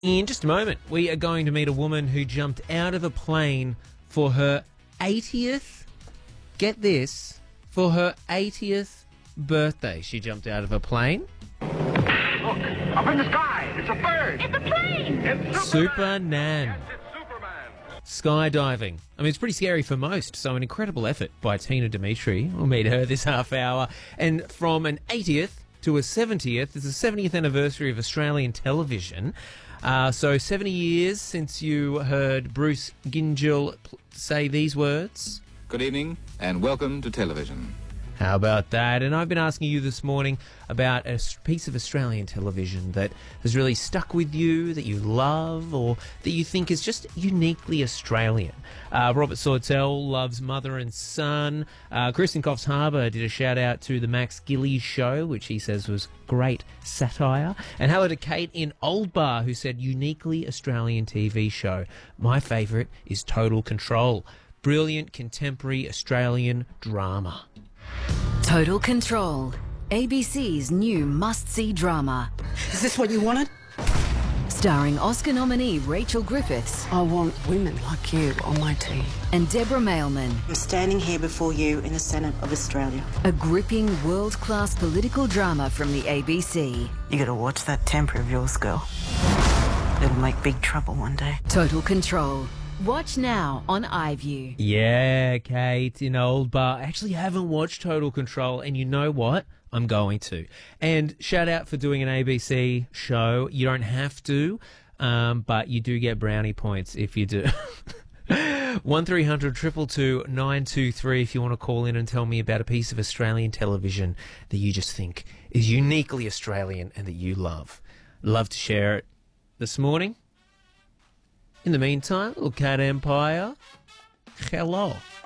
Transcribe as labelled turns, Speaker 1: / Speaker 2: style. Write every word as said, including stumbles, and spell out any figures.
Speaker 1: In just a moment, we are going to meet a woman who jumped out of a plane for her eightieth, get this, for her eightieth birthday. She jumped out of a plane.
Speaker 2: Look, up in the sky, it's a bird.
Speaker 3: It's a plane.
Speaker 2: It's
Speaker 1: Super Nan.
Speaker 2: Yes, it's Superman.
Speaker 1: Skydiving. I mean, it's pretty scary for most, so an incredible effort by Tina Dimitri. We'll meet her this half hour. And from an eightieth to a seventieth, it's the seventieth anniversary of Australian television. Uh, so seventy years since you heard Bruce Gyngell pl- say these words.
Speaker 4: Good evening and welcome to television.
Speaker 1: How about that? And I've been asking you this morning about a s- piece of Australian television that has really stuck with you, that you love, or that you think is just uniquely Australian. Uh, Robert Sawtell loves Mother and Son. Uh, Kristen Coffs Harbour did a shout out to the Max Gillies show, which he says was great satire. And hello to Kate in Old Bar, who said uniquely Australian T V show. My favourite is Total Control. Brilliant contemporary Australian drama.
Speaker 5: Total Control, A B C's new must-see drama.
Speaker 6: Is this what you wanted?
Speaker 5: Starring Oscar nominee Rachel Griffiths
Speaker 6: I want women like you on my team.
Speaker 5: and Deborah Mailman.
Speaker 7: I'm standing here before you in the Senate of Australia.
Speaker 5: A gripping world-class political drama from the A B C.
Speaker 7: You gotta watch that temper of yours, girl. It'll make big trouble one day.
Speaker 5: Total Control. Watch now on iView.
Speaker 1: Yeah, Kate in Old Bar. I actually haven't watched Total Control, and you know what? I'm going to. And shout out for doing an A B C show. You don't have to, um, but you do get brownie points if you do. one three hundred two two two nine two three if you want to call in and tell me about a piece of Australian television that you just think is uniquely Australian and that you love. Love to share it this morning. In the meantime, little Cat Empire. Hello.